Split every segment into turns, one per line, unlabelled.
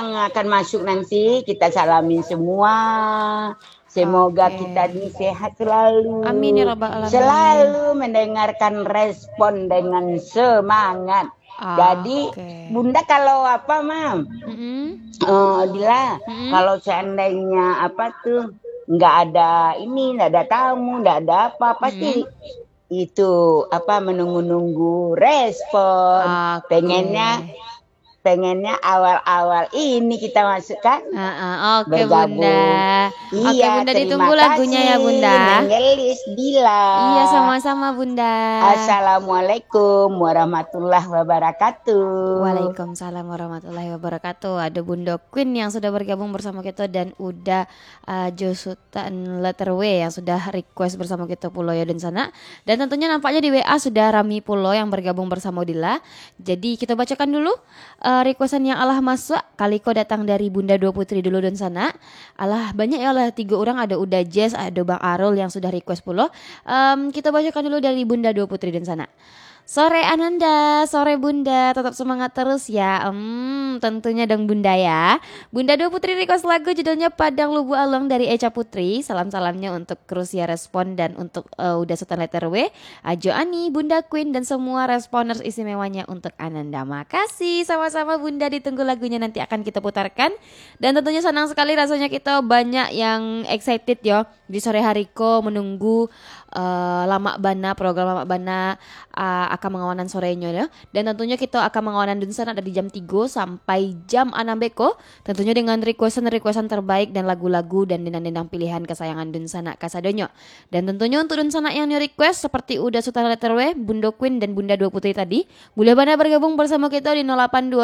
yang akan masuk nanti kita salamin semua. Semoga kita ini sehat selalu.
Amin ya rabbal alamin.
Selalu mendengarkan respon dengan semangat. Jadi Bunda kalau apa Mam? Dila, kalau seandainya apa tuh nggak ada ini, nggak ada tamu, nggak ada apa, pasti itu apa menunggu-nunggu respon. Pengennya awal-awal ini kita masukkan.
Oke Bunda.
Iya,
oke Bunda, ditunggu lagunya ya Bunda.
Nenggelis Dila.
Iya sama-sama Bunda.
Assalamualaikum warahmatullahi wabarakatuh.
Waalaikumsalam warahmatullahi wabarakatuh. Ada Bunda Queen yang sudah bergabung bersama kita dan udah Josutan letter W yang sudah request bersama kita Pulo ya dan sana. Dan tentunya nampaknya di WA sudah Rami Pulo yang bergabung bersama Dila. Jadi kita bacakan dulu requestan yang Allah masuk. Kaliko datang dari Bunda Dua Putri dulu dan sana. Allah banyak ya, Allah 3 orang, ada Uda Jess, ada Bang Arul yang sudah request Pulo. Kita bacakan dulu dari Bunda Dua Putri dan sana. Sore Ananda, sore Bunda, tetap semangat terus ya. Tentunya dong Bunda ya. Bunda Dua Putri request lagu judulnya Padang Lubu Along dari Eca Putri. Salam-salamnya untuk Rusia Respon dan untuk Uda Sultan Letter W, Ajo Ani, Bunda Queen dan semua responders istimewanya untuk Ananda. Makasih sama-sama Bunda, ditunggu lagunya nanti akan kita putarkan. Dan tentunya senang sekali rasanya kita banyak yang excited ya di sore hari ko menunggu Lama Bana, program Lama Bana akan mengawanan sorenya ya. Dan tentunya kita akan mengawanan dunsan ada di jam 3 sampai jam 6 beko. Tentunya dengan requestan terbaik dan lagu-lagu dan dendang-dendang pilihan kesayangan dunsana kasadonyo. Dan tentunya untuk dunsana yang request seperti Uda Sultan Letter W, Bunda Queen dan Bunda Dua Putri tadi, boleh Bana bergabung bersama kita di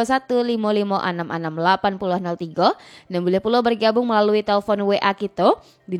082155668003 dan boleh pula bergabung melalui telepon WA kita di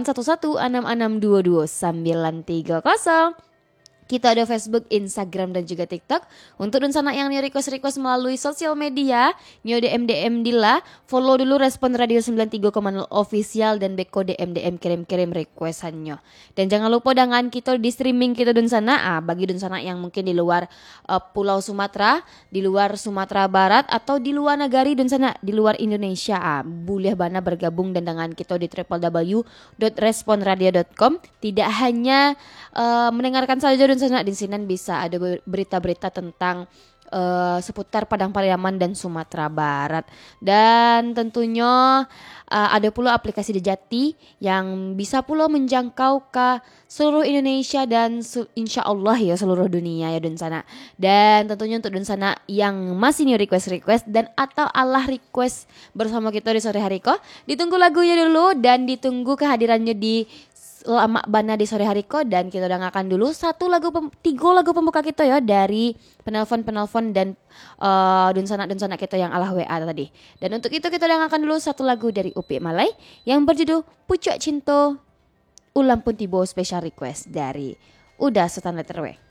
0811662230. Kita ada Facebook, Instagram dan juga TikTok. Untuk dunsana yang request melalui sosial media, nyo DM Dila, follow dulu Respon Radio 93,0 official dan beko DM kirim requestannya. Dan jangan lupa dengan kita di streaming kita dunsana, bagi dunsana yang mungkin di luar Pulau Sumatera, di luar Sumatera Barat atau di luar negari dunsana, di luar Indonesia, boleh Bana bergabung dan dengan kita di www.responradio.com. Tidak hanya mendengarkan saja dunsana, di sini bisa ada berita-berita tentang seputar Padang Pariaman dan Sumatera Barat. Dan tentunya ada pula aplikasi Dejati yang bisa pula menjangkau ke seluruh Indonesia dan insya Allah ya seluruh dunia ya dunsana. Dan tentunya untuk dunsana yang masih new request dan atau Allah request bersama kita di sore hari ko, ditunggu lagunya dulu dan ditunggu kehadirannya di Lama Bana di sore hari ko. Dan kita dengarkan dulu 3 lagu pembuka kita ya dari penelpon dan dunsana kita yang Allah WA tadi. Dan untuk itu kita dengarkan dulu 1 lagu dari Upi Malay yang berjudul Pucuk Cinta Ulam Pun Tibo, special request dari Uda Sultan Letter W.